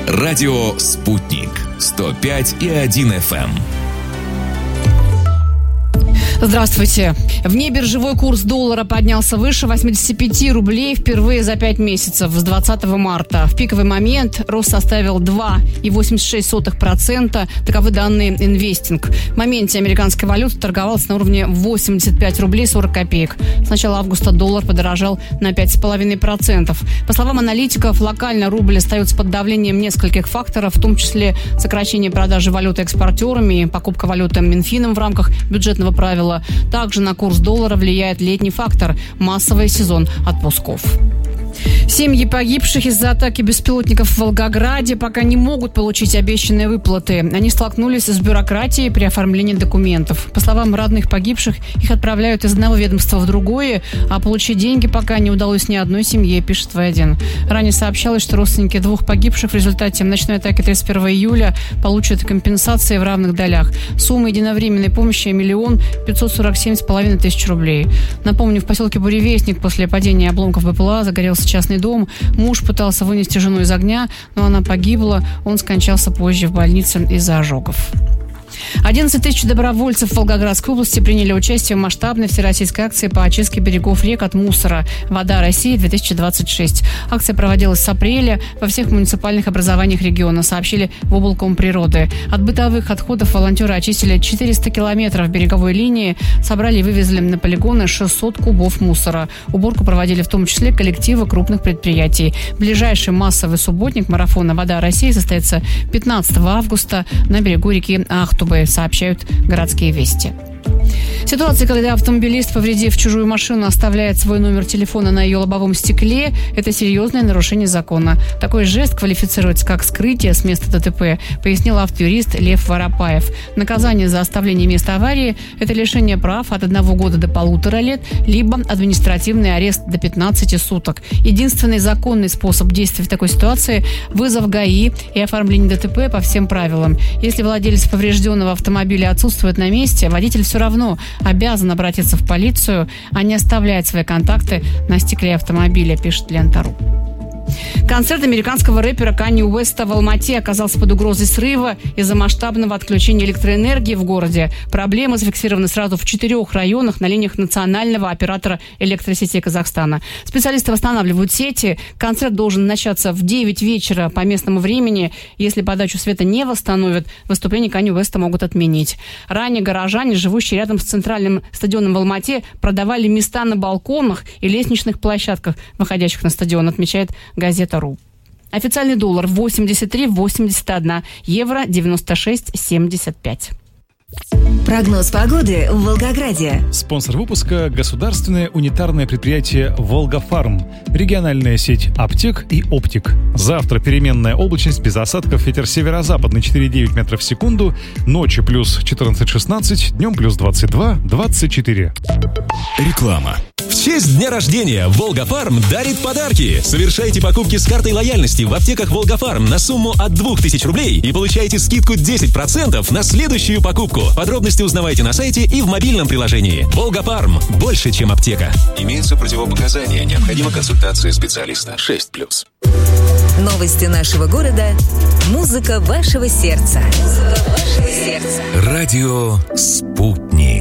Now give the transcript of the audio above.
Радио «Спутник». 105,1 FM. Здравствуйте. Внебиржевой курс доллара поднялся выше 85 рублей впервые за 5 месяцев с 20 марта. В пиковый момент рост составил 2,86%. Таковы данные Инвестинг. В моменте американская валюта торговалась на уровне 85 рублей 40 копеек. С начала августа доллар подорожал на 5,5%. По словам аналитиков, локально рубль остается под давлением нескольких факторов, в том числе сокращение продажи валюты экспортерами, покупка валюты Минфином в рамках бюджетного правила. Также на курс доллара влияет летний фактор – массовый сезон отпусков. Семьи погибших из-за атаки беспилотников в Волгограде пока не могут получить обещанные выплаты. Они столкнулись с бюрократией при оформлении документов. По словам родных погибших, их отправляют из одного ведомства в другое, а получить деньги пока не удалось ни одной семье, пишет В1. Ранее сообщалось, что родственники двух погибших в результате ночной атаки 31 июля получат компенсации в равных долях. Сумма единовременной помощи – 1 547,5 тысяч рублей. Напомню, в поселке Буревестник после падения обломков БПЛА загорелся частный дом. Муж пытался вынести жену из огня, но она погибла. Он скончался позже в больнице из-за ожогов. 11 тысяч добровольцев в Волгоградской области приняли участие в масштабной всероссийской акции по очистке берегов рек от мусора «Вода России-2026». Акция проводилась с апреля во всех муниципальных образованиях региона, сообщили в облкомприроды. От бытовых отходов волонтеры очистили 400 километров береговой линии, собрали и вывезли на полигоны 600 кубов мусора. Уборку проводили в том числе коллективы крупных предприятий. Ближайший массовый субботник марафона «Вода России» состоится 15 августа на берегу реки Ахтубы, сообщают городские вести. Ситуация, когда автомобилист, повредив чужую машину, оставляет свой номер телефона на ее лобовом стекле, это серьезное нарушение закона. Такой жест квалифицируется как скрытие с места ДТП, пояснил автоюрист Лев Воропаев. Наказание за оставление места аварии – это лишение прав от 1 года до 1,5 лет, либо административный арест до 15 суток. Единственный законный способ действия в такой ситуации – вызов ГАИ и оформление ДТП по всем правилам. Если владелец поврежденного автомобиля отсутствует на месте, водитель все равно обязан обратиться в полицию, а не оставлять свои контакты на стекле автомобиля, пишет Лента.ру. Концерт американского рэпера Канье Уэста в Алмате оказался под угрозой срыва из-за масштабного отключения электроэнергии в городе. Проблемы зафиксированы сразу в 4 районах на линиях национального оператора электросетей Казахстана. Специалисты восстанавливают сети. Концерт должен начаться в 9 вечера по местному времени. Если подачу света не восстановят, выступление Канье Уэста могут отменить. Ранее горожане, живущие рядом с центральным стадионом в Алмате, продавали места на балконах и лестничных площадках, выходящих на стадион, отмечает Газета.ру. Официальный доллар 83,81, евро 96,75. Прогноз погоды в Волгограде. Спонсор выпуска – государственное унитарное предприятие «Волгофарм», региональная сеть аптек и оптик. Завтра переменная облачность без осадков, ветер северо-западный 4,9 метров в секунду, ночью плюс 14-16, днем плюс 22-24. Реклама. В честь дня рождения «Волгофарм» дарит подарки. Совершайте покупки с картой лояльности в аптеках «Волгофарм» на сумму от 2000 рублей и получайте скидку 10% на следующую покупку. Подробности узнавайте на сайте и в мобильном приложении. «Волгофарм» – больше, чем аптека. Имеются противопоказания. Необходима консультация специалиста. 6+. Новости нашего города. Музыка вашего сердца. Музыка вашего сердца. Радио «Спутник».